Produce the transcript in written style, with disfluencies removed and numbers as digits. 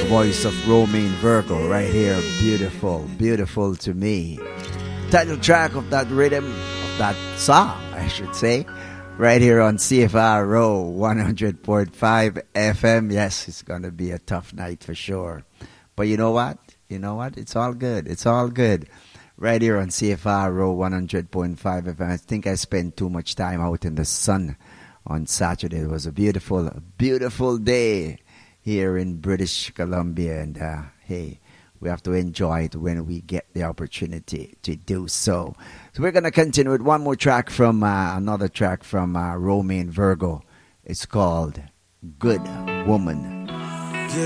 voice of Romain Virgo right here. Beautiful, beautiful to me. Title track of that rhythm, of that song, I should say, right here on CFRO 100.5 FM. Yes, it's going to be a tough night for sure. But you know what? You know what? It's all good. It's all good. Right here on CFRO 100.5 FM. I think I spent too much time out in the sun on Saturday. It was a beautiful, beautiful day here in British Columbia. And hey, we have to enjoy it when we get the opportunity to do so. So we're going to continue with one more track from another track from Romain Virgo. It's called Good Woman.